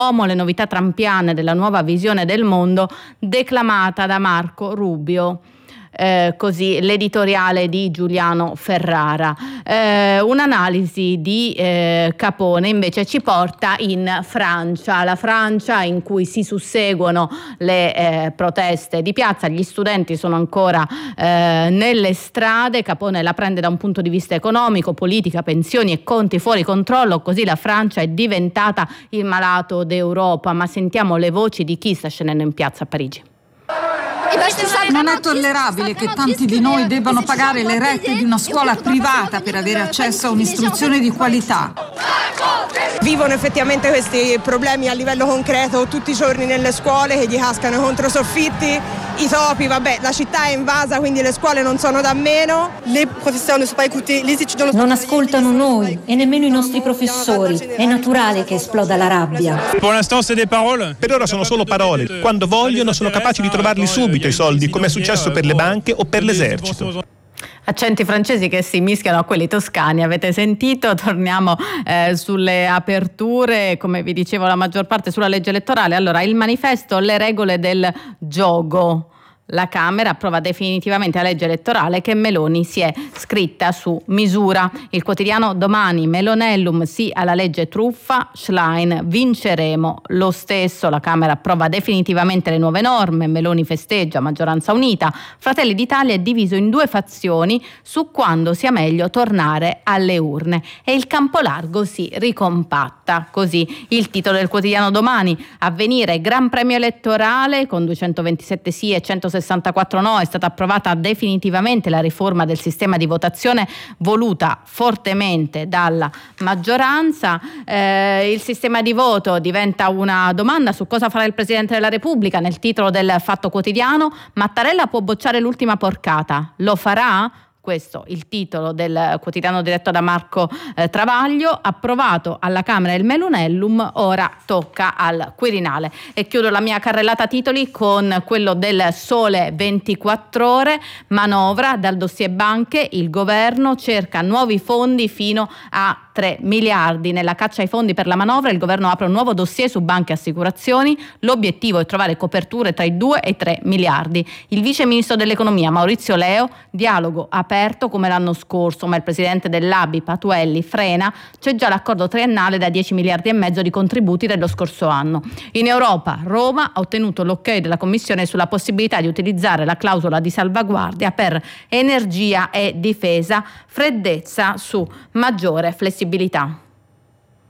le novità trampiane della nuova visione del mondo, declamata da Marco Rubio. Così l'editoriale di Giuliano Ferrara. Un'analisi di Capone invece ci porta in Francia, la Francia in cui si susseguono le proteste di piazza, gli studenti sono ancora nelle strade. Capone la prende da un punto di vista economico, politica, pensioni e conti fuori controllo, così la Francia è diventata il malato d'Europa. Ma sentiamo le voci di chi sta scendendo in piazza a Parigi. Non è tollerabile che tanti di noi debbano pagare le rette di una scuola privata per avere accesso a un'istruzione di qualità. Vivono effettivamente questi problemi a livello concreto tutti i giorni nelle scuole, che gli cascano i controsoffitti, i topi, vabbè, la città è invasa, quindi le scuole non sono da meno. Non ascoltano noi e nemmeno i nostri professori. È naturale che esploda la rabbia. Per ora sono solo parole. Quando vogliono sono capaci di trovarli subito i soldi, come è successo per le banche o per l'esercito. Accenti francesi che si mischiano a quelli toscani, avete sentito? Torniamo sulle aperture, come vi dicevo la maggior parte sulla legge elettorale. Allora, il manifesto, le regole del gioco. La Camera approva definitivamente la legge elettorale che Meloni si è scritta su misura. Il quotidiano Domani, Melonellum sì alla legge truffa, Schlein vinceremo lo stesso. La Camera approva definitivamente le nuove norme, Meloni festeggia, maggioranza unita. Fratelli d'Italia è diviso in due fazioni su quando sia meglio tornare alle urne e il campo largo si ricompatta. Così il titolo del quotidiano Domani. Avvenire, Gran Premio elettorale con 227 sì e 164 no, è stata approvata definitivamente la riforma del sistema di votazione voluta fortemente dalla maggioranza. Il sistema di voto diventa una domanda su cosa farà il Presidente della Repubblica. Nel titolo del Fatto Quotidiano, Mattarella può bocciare l'ultima porcata, lo farà? Questo il titolo del quotidiano diretto da Marco Travaglio. Approvato alla Camera il Melonellum, ora tocca al Quirinale. E chiudo la mia carrellata titoli con quello del Sole 24 Ore. Manovra dal dossier banche, il governo cerca nuovi fondi fino a 3 miliardi. Nella caccia ai fondi per la manovra il governo apre un nuovo dossier su banche e assicurazioni. L'obiettivo è trovare coperture tra i 2 e i 3 miliardi. Il vice ministro dell'economia Maurizio Leo, dialogo aperto come l'anno scorso, ma il presidente dell'ABI Patuelli frena. C'è già l'accordo triennale da 10 miliardi e mezzo di contributi dello scorso anno. In Europa, Roma ha ottenuto l'ok della Commissione sulla possibilità di utilizzare la clausola di salvaguardia per energia e difesa, freddezza su maggiore flessibilità.